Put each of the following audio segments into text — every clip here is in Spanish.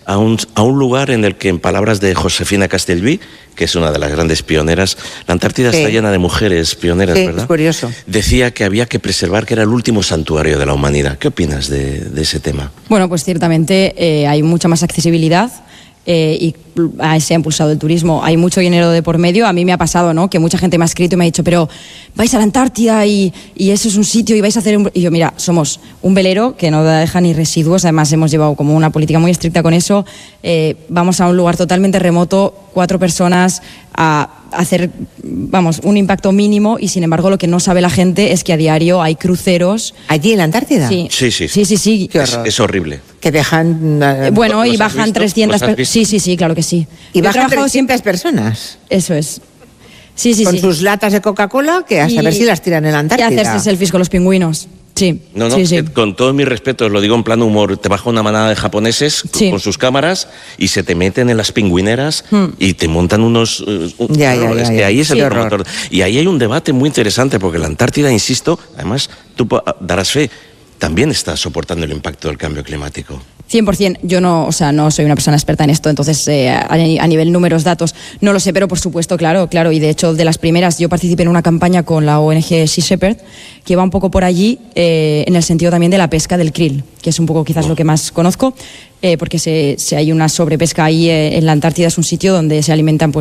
a un lugar en el que, en palabras de Josefina Castellví, que es una de las grandes pioneras, la Antártida está llena de mujeres pioneras, ¿verdad? Es curioso. Decía que había que preservar, que era el último santuario de la humanidad. ¿Qué opinas de ese tema? Bueno, pues ciertamente hay mucha más accesibilidad. Y se ha impulsado el turismo, hay mucho dinero de por medio. A mí me ha pasado, ¿no?, que mucha gente me ha escrito y me ha dicho, pero vais a la Antártida y eso es un sitio y vais a hacer y yo, mira, somos un velero que no deja ni residuos, además hemos llevado como una política muy estricta con eso. Vamos a un lugar totalmente remoto, 4 personas, a hacer, vamos, un impacto mínimo, y sin embargo lo que no sabe la gente es que a diario hay cruceros. ¿Allí en la Antártida? Sí. Sí. Qué horror. Es horrible. Que dejan... bueno, y bajan 300 personas. Sí, claro que sí. Y bajan 300 personas. Eso es. Sí. Con sus latas de Coca-Cola, que a saber si las tiran en la Antártida. Y hacerse selfies con los pingüinos. Sí. No, sí. Con todo mi respeto, lo digo en plan humor, te baja una manada de japoneses con sus cámaras y se te meten en las pingüineras y te montan unos... que ahí es el promotor. Y ahí hay un debate muy interesante, porque la Antártida, insisto, además, tú darás fe, también está soportando el impacto del cambio climático. 100%. Yo no soy una persona experta en esto, entonces a nivel números, datos, no lo sé, pero por supuesto, claro, y de hecho de las primeras, yo participé en una campaña con la ONG Sea Shepherd, que va un poco por allí, en el sentido también de la pesca del krill, que es un poco quizás lo que más conozco, porque hay una sobrepesca ahí en la Antártida. Es un sitio donde se alimentan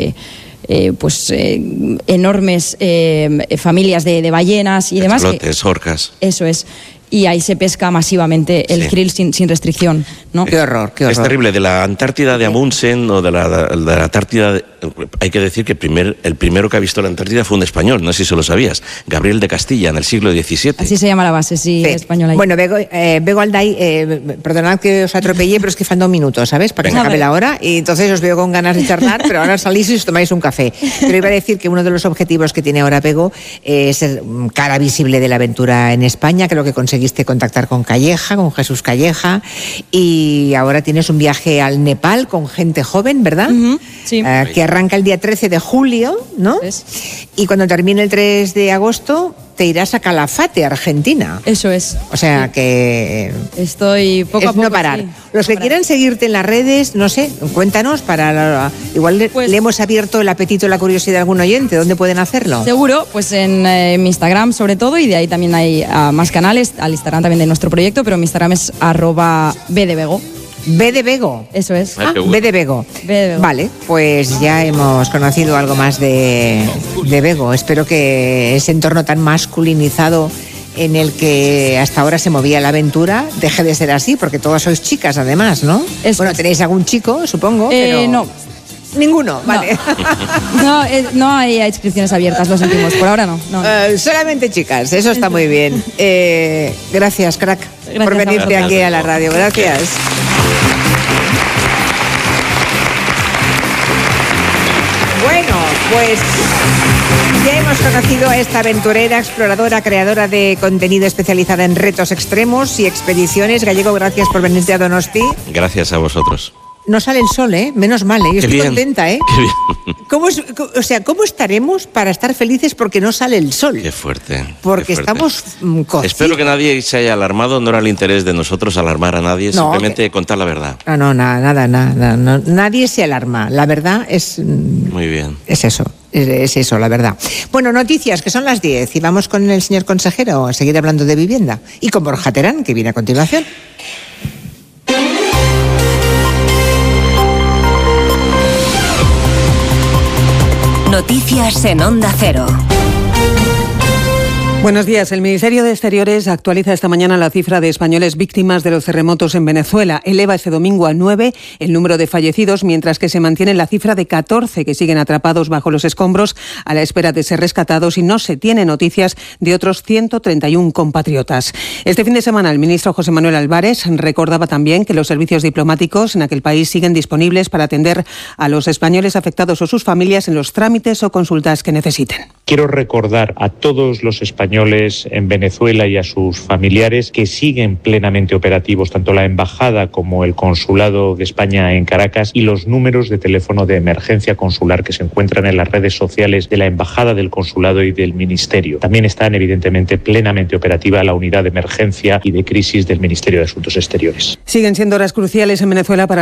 enormes familias de ballenas y demás. Explotes, orcas. Eso es. Y ahí se pesca masivamente el krill sin restricción, ¿no? Qué horror. Es terrible. De la Antártida de Amundsen o de la Antártida, hay que decir que el primero que ha visto la Antártida fue un español, no sé si se lo sabías, Gabriel de Castilla, en el siglo XVII. Así se llama la base, sí. Española. Bueno, Bego Alday, perdonad que os atropellé, pero es que faltan 2 minutos, ¿sabes? Para que se acabe la hora, y entonces os veo con ganas de charlar, pero ahora salís y os tomáis un café. Pero iba a decir que uno de los objetivos que tiene ahora Bego es ser cara visible de la aventura en España. Creo que conseguiste contactar con Jesús Calleja, y ahora tienes un viaje al Nepal con gente joven, ¿verdad? Sí. Que arranca el día 13 de julio, ¿no? Y cuando termine el 3 de agosto te irás a Calafate, Argentina. Eso es. O sea que... Estoy poco a poco. No parar. Sí, Los que quieran seguirte en las redes, no sé, cuéntanos, igual le hemos abierto el apetito, la curiosidad a algún oyente. ¿Dónde pueden hacerlo? Seguro, pues en mi Instagram sobre todo, y de ahí también hay más canales, al Instagram también de nuestro proyecto, pero mi Instagram es @bdebego. B de Bego. Eso es. B de Bego. Vale, pues ya hemos conocido algo más de Bego. Espero que ese entorno tan masculinizado en el que hasta ahora se movía la aventura deje de ser así, porque todas sois chicas además, ¿no? Bueno, tenéis algún chico, supongo, pero... No. Ninguno, vale. No hay inscripciones abiertas, lo sentimos, por ahora no. Solamente chicas, eso está muy bien. Gracias, crack, por venirte aquí a la radio. Gracias. Bueno, pues ya hemos conocido a esta aventurera, exploradora, creadora de contenido especializada en retos extremos y expediciones. Gallego, gracias por venirte a Donosti. Gracias a vosotros. No sale el sol, ¿eh? Menos mal, ¿eh? Yo estoy contenta, ¿eh? Qué bien. ¿Cómo estaremos para estar felices porque no sale el sol? Qué fuerte. Porque estamos cocidos. Espero que nadie se haya alarmado. No era el interés de nosotros alarmar a nadie, simplemente contar la verdad. No, nada. Nadie se alarma. La verdad es... Muy bien. Es eso, la verdad. Bueno, noticias, que son las 10. Y vamos con el señor consejero a seguir hablando de vivienda. Y con Borja Terán, que viene a continuación. Noticias en Onda Cero. Buenos días. El Ministerio de Exteriores actualiza esta mañana la cifra de españoles víctimas de los terremotos en Venezuela. Eleva este domingo a 9 el número de fallecidos, mientras que se mantiene la cifra de 14 que siguen atrapados bajo los escombros a la espera de ser rescatados, y no se tiene noticias de otros 131 compatriotas. Este fin de semana el ministro José Manuel Álvarez recordaba también que los servicios diplomáticos en aquel país siguen disponibles para atender a los españoles afectados o sus familias en los trámites o consultas que necesiten. Quiero recordar a todos los españoles en Venezuela y a sus familiares que siguen plenamente operativos tanto la Embajada como el Consulado de España en Caracas, y los números de teléfono de emergencia consular que se encuentran en las redes sociales de la Embajada, del Consulado y del Ministerio. También están evidentemente plenamente operativa la unidad de emergencia y de crisis del Ministerio de Asuntos Exteriores. Siguen siendo horas cruciales en Venezuela para